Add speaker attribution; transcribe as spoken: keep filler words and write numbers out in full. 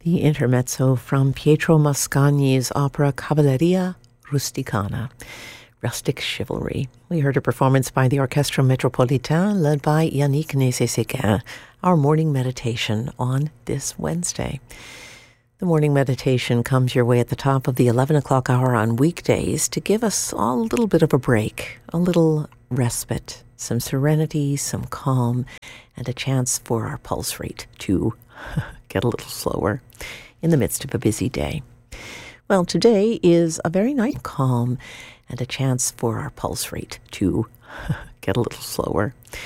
Speaker 1: The intermezzo from Pietro Mascagni's opera Cavalleria Rusticana, Rustic Chivalry. We heard a performance by the Orchestre Metropolitain led by Yannick Nézet-Séguin, our morning meditation on this Wednesday. The morning meditation comes your way at the top of the eleven o'clock hour on weekdays to give us all a little bit of a break, a little respite, some serenity, some calm, and a chance for our pulse rate to get a little slower in the midst of a busy day. Well, today is a very nice calm and a chance for our pulse rate to get a little slower